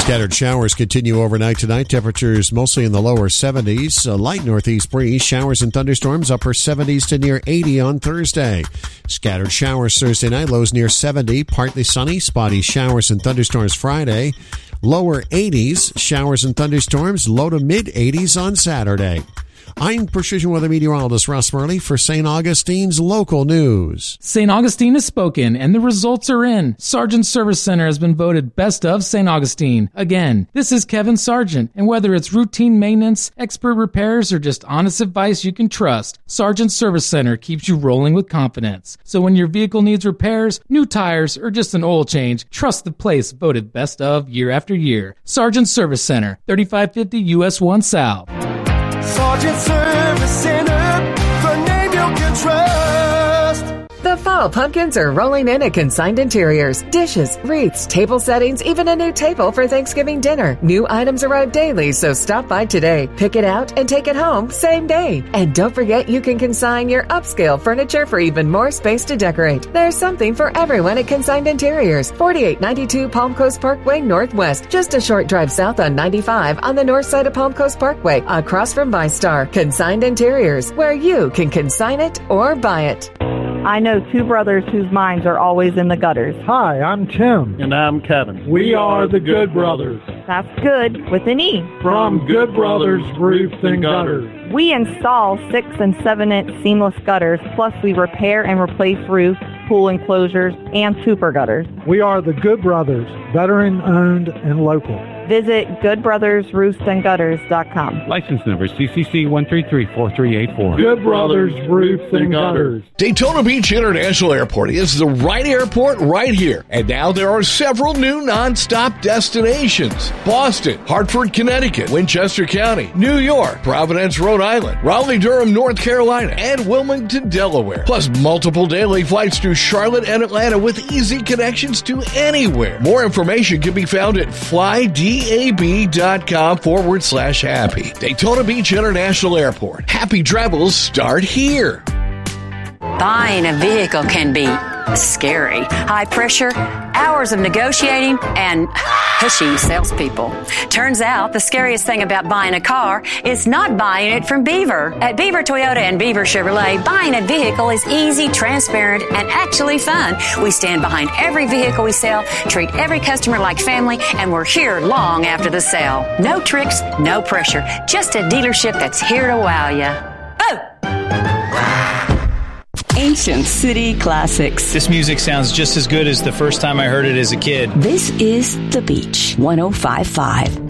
Scattered showers continue overnight tonight. Temperatures mostly in the lower 70s. A light northeast breeze. Showers and thunderstorms upper 70s to near 80 on Thursday. Scattered showers Thursday night. Lows near 70. Partly sunny. Spotty showers and thunderstorms Friday. Lower 80s. Showers and thunderstorms. Low to mid 80s on Saturday. I'm Precision Weather Meteorologist Russ Murley for St. Augustine's local news. St. Augustine has spoken, and the results are in. Sargent Service Center has been voted Best of St. Augustine. Again, this is Kevin Sargent, and whether it's routine maintenance, expert repairs, or just honest advice you can trust, Sargent Service Center keeps you rolling with confidence. So when your vehicle needs repairs, new tires, or just an oil change, trust the place voted Best of year after year. Sargent Service Center, 3550 US 1 South. Sargent Service Center, the name you can trust. The fall pumpkins are rolling in at Consigned Interiors. Dishes, wreaths, table settings, even a new table for Thanksgiving dinner. New items arrive daily, so stop by today. Pick it out and take it home same day. And don't forget you can consign your upscale furniture for even more space to decorate. There's something for everyone at Consigned Interiors. 4892 Palm Coast Parkway Northwest. Just a short drive south on 95 on the north side of Palm Coast Parkway, across from ViStar. Consigned Interiors, where you can consign it or buy it. I know two brothers whose minds are always in the gutters. Hi, I'm Tim. And I'm Kevin. We are the Good Brothers. That's good with an E. From Good Brothers Roofs and Gutters. We install 6 and 7-inch seamless gutters, plus we repair and replace roofs, pool enclosures, and super gutters. We are the Good Brothers, veteran-owned and local. Visit goodbrothersroofsandgutters.com. License number CCC 1334384. Good Brothers Roofs and Gutters. Daytona Beach International Airport is the right airport right here. And now there are several new non-stop destinations. Boston, Hartford, Connecticut, Winchester County, New York, Providence, Rhode Island, Raleigh-Durham, North Carolina, and Wilmington, Delaware. Plus multiple daily flights to Charlotte and Atlanta with easy connections to anywhere. More information can be found at flydab.com/happy. Daytona Beach International Airport. Happy travels start here. Buying a vehicle can be scary. High pressure, hours of negotiating, and pushy salespeople. Turns out the scariest thing about buying a car is not buying it from Beaver. At Beaver Toyota and Beaver Chevrolet, buying a vehicle is easy, transparent, and actually fun. We stand behind every vehicle we sell, treat every customer like family, and we're here long after the sale. No tricks, no pressure. Just a dealership that's here to wow you. Oh! Ancient City Classics. This music sounds just as good as the first time I heard it as a kid. This is The Beach 105.5.